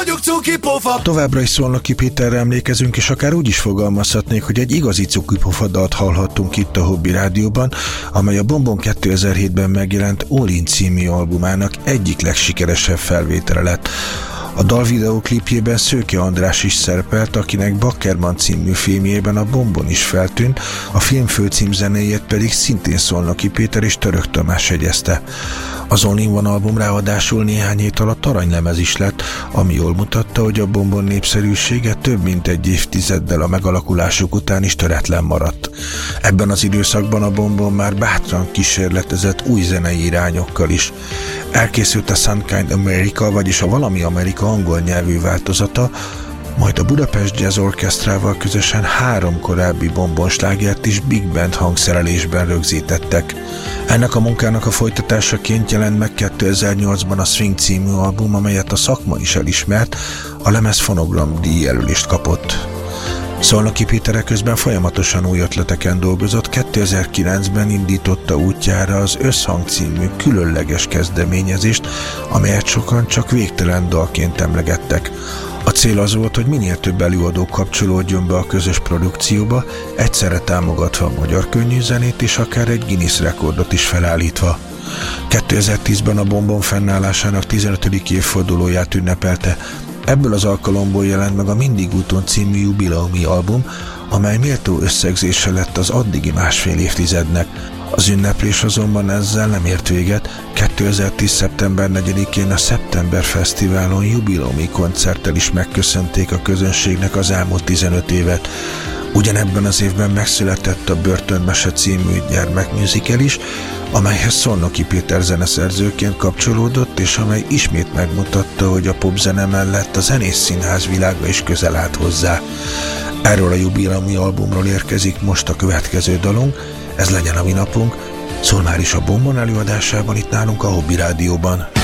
vagyok cuki pofa. Továbbra is Szolnoki Péterre emlékezünk, és akár úgy is fogalmazhatnék, hogy egy igazi cuki pofa dalt hallhattunk itt a Hobby Rádióban, amely a Bombon 2007-ben megjelent All In című albumának egyik legsikeresebb felvétele lett. A dal videóklipjében Szőke András is szerepelt, akinek Bakkerman című filmjében a Bombon is feltűnt, a film főcímzenéjét pedig szintén Szolnoki Péter és Török Tamás jegyezte. Az All In One album ráadásul néhány hét alatt aranylemez is lett, ami jól mutatta, hogy a Bombon népszerűsége több mint egy évtizeddel a megalakulásuk után is töretlen maradt. Ebben az időszakban a Bombon már bátran kísérletezett új zenei irányokkal is. Elkészült a Sunkind America, vagyis a Valami Amerika angol nyelvű változata, majd a Budapest Jazz Orchestrával közösen 3 korábbi Bombon slágert is big band hangszerelésben rögzítettek. Ennek a munkának a folytatásaként jelent meg 2008-ban a Swing című album, amelyet a szakma is elismert, a lemez fonogram díjjelölést kapott. Szolnoki Péter közben folyamatosan új ötleteken dolgozott, 2009-ben indította útjára az Összhang című különleges kezdeményezést, amelyet sokan csak végtelen dalként emlegettek. A cél az volt, hogy minél több előadó kapcsolódjon be a közös produkcióba, egyszerre támogatva a magyar könnyűzenét és akár egy Guinness rekordot is felállítva. 2010-ben a Bombon fennállásának 15. évfordulóját ünnepelte. Ebből az alkalomból jelent meg a Mindig úton című jubileumi album, amely méltó összegzése lett az addigi másfél évtizednek. Az ünneplés azonban ezzel nem ért véget. 2010. szeptember 4-én a Szeptember Fesztiválon jubileumi koncerttel is megköszönték a közönségnek az elmúlt 15 évet. Ugyanebben az évben megszületett a Börtönmese című gyermekmusical is, amelyhez Szolnoki Péter zeneszerzőként kapcsolódott, és amely ismét megmutatta, hogy a popzene mellett a zenész színház világa is közel állt hozzá. Erről a jubileumi albumról érkezik most a következő dalunk, ez legyen a mi napunk, szól már is a Bombon előadásában itt nálunk a Hobby Rádióban.